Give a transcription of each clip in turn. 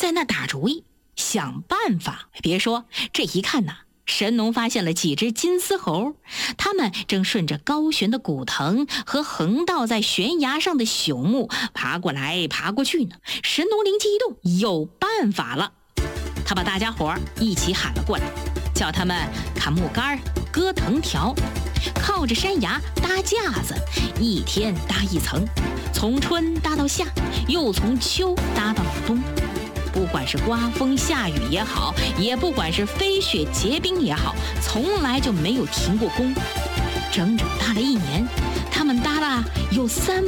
在那打主意，想办法。别说，这一看呐，神农发现了几只金丝猴，它们正顺着高悬的古藤和横倒在悬崖上的朽木爬过来爬过去呢。神农灵机一动，有办法了。他把大家伙一起喊了过来，叫他们砍木杆、割藤条，靠着山崖搭架子，一天搭一层，从春搭到夏，又从秋搭到了冬。不管是刮风下雨也好，也不管是飞雪结冰也好，从来就没有停过工。整整搭了1年，他们搭了有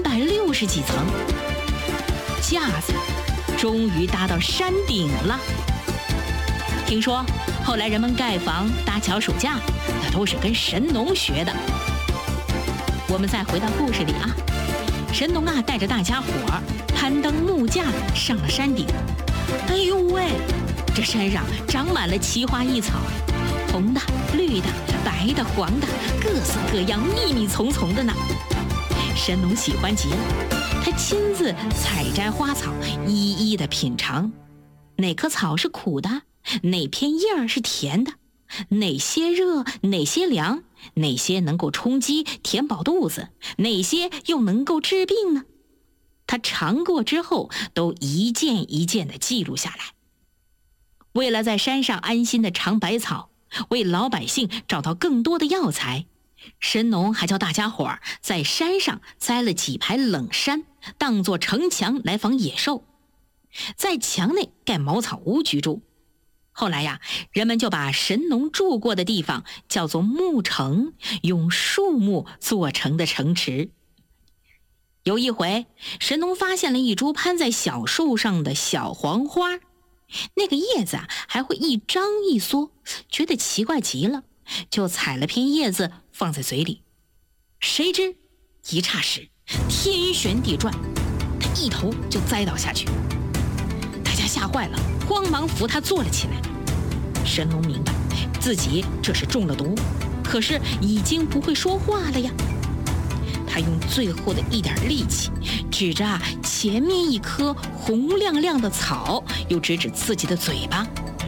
360几层，架子终于搭到山顶了。听说后来人们盖房、搭桥、数架，那都是跟神农学的。我们再回到故事里啊，神农啊带着大家伙攀登木架上了山顶。哎呦喂，这山上长满了奇花异草，红的、绿的、白的、黄的，各色各样，密密丛丛的呢。神农喜欢极了，他亲自采摘花草，一一的品尝，哪棵草是苦的，哪片叶儿是甜的，哪些热，哪些凉，哪些能够充饥填饱肚子，哪些又能够治病呢？他尝过之后，都一件一件地记录下来。为了在山上安心地尝百草，为老百姓找到更多的药材，神农还叫大家伙儿在山上栽了几排冷杉，当作城墙来防野兽，在墙内盖茅草屋居住。后来呀，人们就把神农住过的地方叫做木城，用树木做成的城池。有一回，神农发现了一株攀在小树上的小黄花，那个叶子还会一张一缩，觉得奇怪极了，就采了片叶子放在嘴里。谁知一霎时天旋地转，他一头就栽倒下去。大家吓坏了，慌忙扶他坐了起来。神农明白自己这是中了毒，可是已经不会说话了呀。他用最后的一点力气，指着前面一棵红亮亮的草，又指指自己的嘴巴。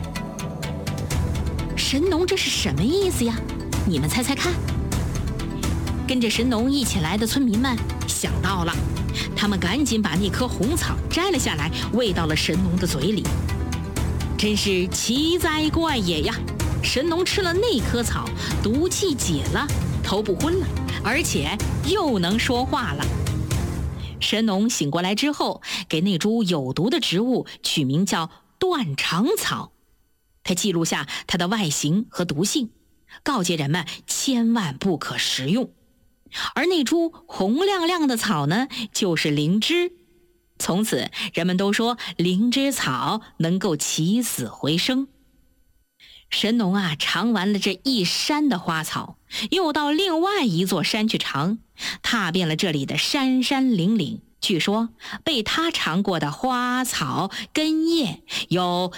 神农这是什么意思呀？你们猜猜看。跟着神农一起来的村民们想到了，他们赶紧把那棵红草摘了下来，喂到了神农的嘴里。真是奇哉怪也呀！神农吃了那棵草，毒气解了，头不昏了，而且又能说话了。神农醒过来之后，给那株有毒的植物取名叫断肠草。他记录下它的外形和毒性，告诫人们千万不可食用。而那株红亮亮的草呢，就是灵芝。从此人们都说灵芝草能够起死回生。神农啊，尝完了这一山的花草，又到另外一座山去尝，踏遍了这里的山山岭岭。据说被他尝过的花草根叶有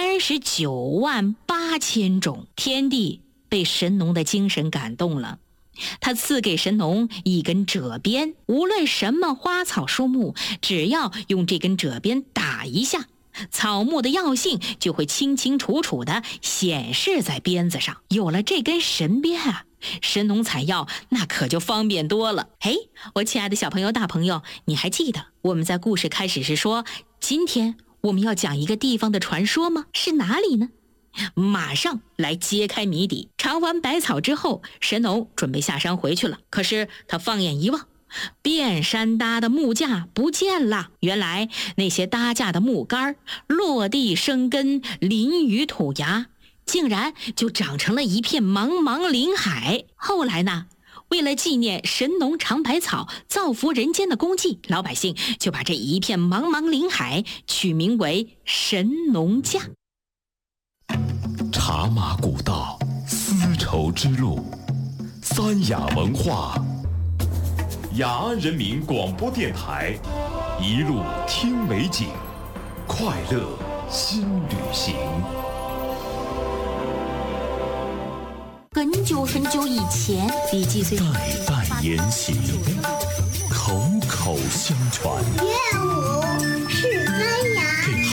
398000种。天帝被神农的精神感动了，他赐给神农一根褶鞭，无论什么花草树木，只要用这根褶鞭打一下，草木的药性就会清清楚楚地显示在鞭子上。有了这根神鞭啊，神农采药那可就方便多了。嘿，我亲爱的小朋友大朋友，你还记得我们在故事开始时说，今天我们要讲一个地方的传说吗？是哪里呢？马上来揭开谜底。尝完百草之后，神农准备下山回去了，可是他放眼一望，遍山搭的木架不见了。原来那些搭架的木杆落地生根，淋于土芽，竟然就长成了一片茫茫林海。后来呢，为了纪念神农尝百草造福人间的功绩，老百姓就把这一片茫茫林海取名为神农架。 茶马古道，丝绸之路，三雅文化，雅安人民广播电台，一路听美景，快乐新旅行。 很久很久以前，李继虽代代沿袭，口口相传。 乐舞是三